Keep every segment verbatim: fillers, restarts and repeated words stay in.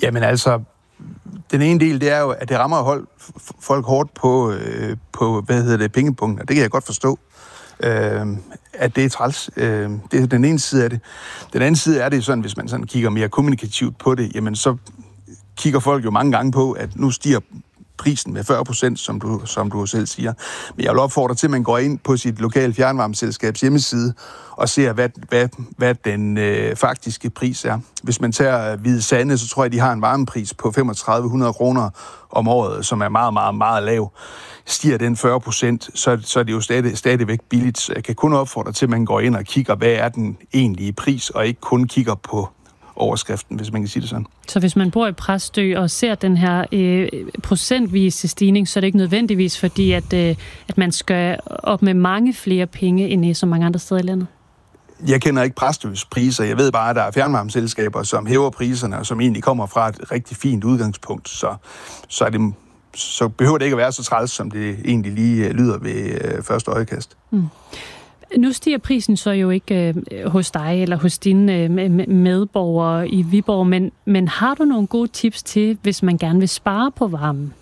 Jamen altså, den ene del, det er jo, at det rammer hold, folk hårdt på, øh, på hvad hedder det, pengepunkter. Det kan jeg godt forstå, øh, at det er træls. Øh, det er den ene side af det. Den anden side er det sådan, hvis man sådan kigger mere kommunikativt på det, jamen så kigger folk jo mange gange på, at nu stiger prisen med fyrre procent, som du, som du selv siger. Men jeg vil opfordre til, at man går ind på sit lokale fjernvarmeselskabs hjemmeside og ser, hvad, hvad, hvad den øh, faktiske pris er. Hvis man tager Hvide Sande, så tror jeg, de har en varmepris på femogtredive hundrede kroner om året, som er meget, meget, meget lav. Stiger den fyrre procent, så, så er det jo stadig, stadigvæk billigt. Så jeg kan kun opfordre til, at man går ind og kigger, hvad er den egentlige pris, og ikke kun kigger på overskriften, hvis man kan sige det sådan. Så hvis man bor i Præstø og ser den her øh, procentvise stigning, så er det ikke nødvendigvis fordi, at, øh, at man skal op med mange flere penge end i så mange andre steder i landet? Jeg kender ikke Præstøs priser. Jeg ved bare, at der er fjernvarmeselskaber, som hæver priserne, og som egentlig kommer fra et rigtig fint udgangspunkt. Så, så, er det, så behøver det ikke at være så træls, som det egentlig lige lyder ved øh, første øjekast. Mm. Nu stiger prisen så jo ikke øh, hos dig eller hos dine øh, medborgere i Viborg, men, men har du nogle gode tips til, hvis man gerne vil spare på varmen?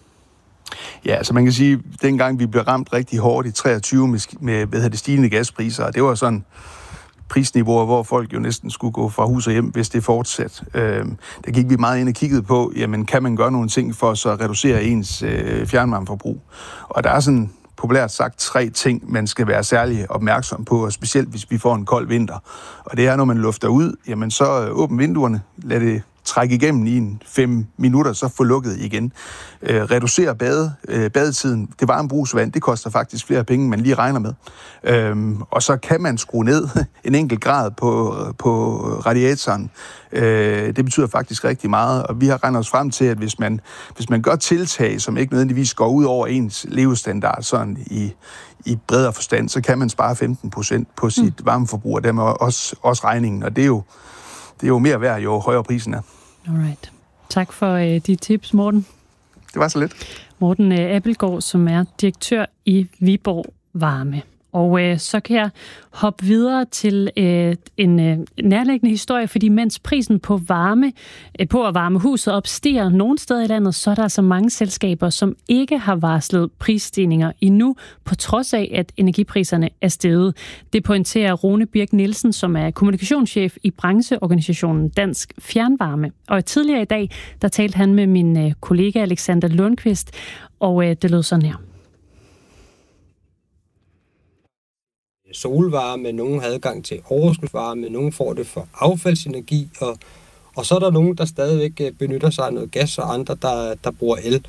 Ja, altså man kan sige, at dengang vi blev ramt rigtig hårdt i treogtyve med, med hvad hedder det, stigende gaspriser, og det var sådan prisniveauer, hvor folk jo næsten skulle gå fra hus og hjem, hvis det fortsat. Øh, der gik vi meget ind og kiggede på, jamen kan man gøre nogle ting for så at reducere ens øh, fjernvarmeforbrug? Og der er sådan populært sagt tre ting, man skal være særlig opmærksom på, og specielt hvis vi får en kold vinter. Og det er, når man lufter ud, jamen så åbn vinduerne, lad det trække igennem i en fem minutter, så få lukket igen. Øh, reducer bade, øh, badetiden. Det varme brugsvand, det koster faktisk flere penge, man lige regner med. Øhm, og så kan man skrue ned en enkelt grad på, på radiatoren. Øh, det betyder faktisk rigtig meget, og vi har regnet os frem til, at hvis man, hvis man gør tiltag, som ikke nødvendigvis går ud over ens levestandard sådan i, i bredere forstand, så kan man spare femten procent på sit mm. varmeforbrug, og dermed også, også regningen, og det er jo Det er jo mere værd, jo højere prisen er. Alright. Tak for øh, de tips, Morten. Det var så lidt. Morten øh, Abildgaard, som er direktør i Viborg Varme. Og øh, så kan jeg hoppe videre til øh, en øh, nærliggende historie, fordi mens prisen på varme, øh, på at varme huset op stiger nogle steder i landet, så er der altså mange selskaber, som ikke har varslet prisstigninger endnu, på trods af, at energipriserne er steget. Det pointerer Rune Birk Nielsen, som er kommunikationschef i brancheorganisationen Dansk Fjernvarme. Og tidligere i dag, der talte han med min øh, kollega Alexander Lundqvist, og øh, det lød sådan her. Solvarme, nogen har adgang til overskudsvarme, nogen får det for affaldsenergi, og, og så er der nogen, der stadigvæk benytter sig af noget gas, og andre, der, der bruger el.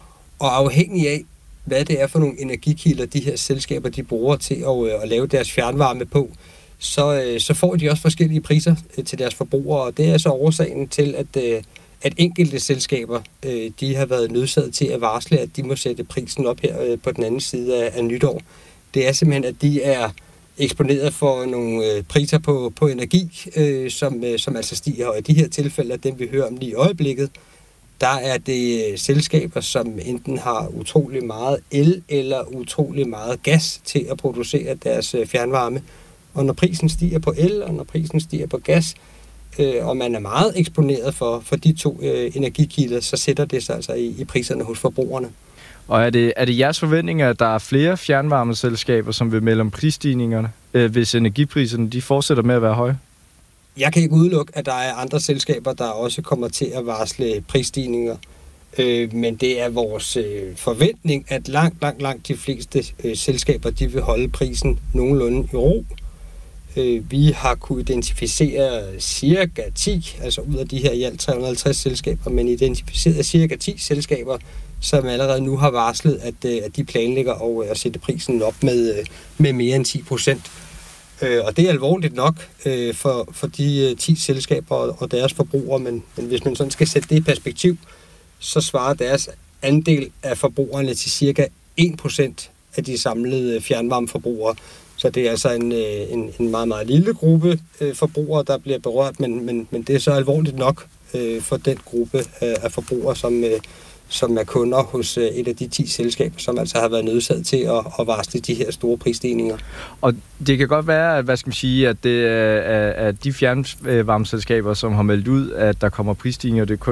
Og afhængig af, hvad det er for nogle energikilder, de her selskaber, de bruger til at, at lave deres fjernvarme på, så, så får de også forskellige priser til deres forbrugere, og det er så årsagen til, at, at enkelte selskaber, de har været nødsaget til at varsle, at de må sætte prisen op her på den anden side af, af nytår. Det er simpelthen, at de er eksponeret for nogle øh, priser på, på energi, øh, som, øh, som altså stiger. Og i de her tilfælde, dem vi hører om lige i øjeblikket, der er det øh, selskaber, som enten har utrolig meget el eller utrolig meget gas til at producere deres øh, fjernvarme. Og når prisen stiger på el, og når prisen stiger på gas, øh, og man er meget eksponeret for, for de to øh, energikilder, så sætter det sig altså i, i priserne hos forbrugerne. Og er det, er det jeres forventninger, at der er flere fjernvarmeselskaber, som vil melde om prisstigningerne, øh, hvis energipriserne de fortsætter med at være høje? Jeg kan ikke udelukke, at der er andre selskaber, der også kommer til at varsle prisstigninger. Øh, men det er vores øh, forventning, at langt, langt, langt de fleste øh, selskaber, de vil holde prisen nogenlunde i ro. Øh, vi har kunne identificere cirka ti, altså ud af de her i alt tre hundrede og halvtreds selskaber, men identificeret cirka ti selskaber, som allerede nu har varslet, at, at de planlægger at sætte prisen op med, med mere end ti procent. Og det er alvorligt nok for, for de ti selskaber og deres forbrugere, men, men hvis man sådan skal sætte det i perspektiv, så svarer deres andel af forbrugerne til cirka en procent af de samlede fjernvarmeforbrugere. Så det er altså en, en, en meget, meget lille gruppe forbrugere, der bliver berørt, men, men, men det er så alvorligt nok for den gruppe af forbrugere, som som er kunder hos et af de ti selskaber, som altså har været nødsaget til at, at varsle de her store prisstigninger. Og det kan godt være, at, hvad skal man sige, at det er at de fjernvarmeselskaber, som har meldt ud, at der kommer prisstigninger, det